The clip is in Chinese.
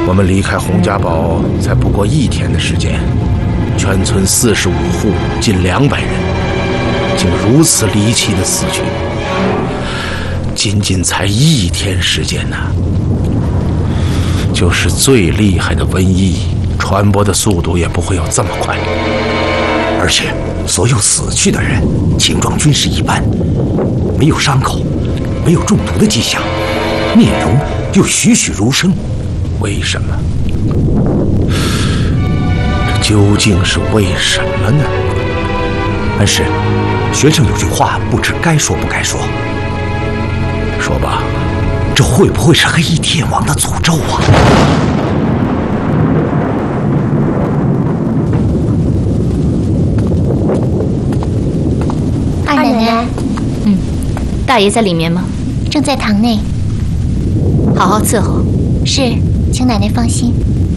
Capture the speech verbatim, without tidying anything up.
我们离开洪家堡才不过一天的时间，全村四十五户，近两百人，竟如此离奇的死去。仅仅才一天时间呐、啊，就是最厉害的瘟疫，传播的速度也不会有这么快。 而且所有死去的人情状均是一般，没有伤口，没有中毒的迹象，面容又栩栩如生。 为什么？这究竟是为什么呢？ 恩师，学生有句话不知该说不该说。 说吧， 这会不会是黑衣天王的诅咒啊？ 二奶奶， 嗯，大爷在里面吗？ 正在堂内。 好好伺候。 是，请奶奶放心。